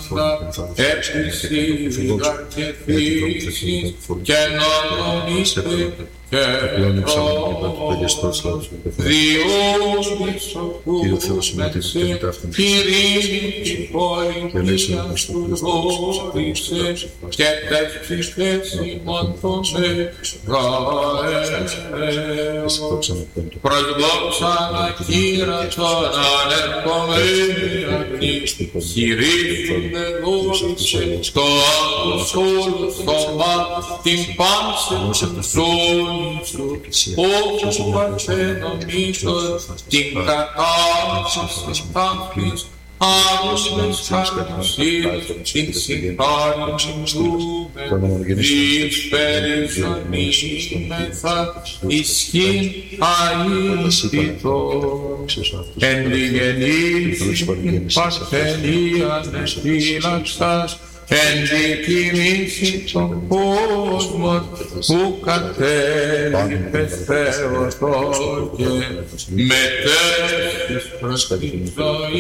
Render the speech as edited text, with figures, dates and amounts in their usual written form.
πάντα επισήγα και φύσης και νόμονίστε και διόμισο κούμεσαι κυρίνη πολιτεία του όρισε και τεύξιστες ημώντωσε προσδόξανα κύρα τον ανερχομένη κηρύσσονται δόρισε στο Αποστόλου σώμα την πάνσε του σόλου όπου παρθενομίσος την κατάσταση τάφης άγωσες χαρμοσύρ την συμπάρξουμε δις περιζωνήμεθα ισχύν αείτητος εν διγεννήσιν παρθενίαν εφύλαξας εν δικηρύσει τον κόσμο που κατέλειπε Θεοτό και μετέφερε προς την ζωή.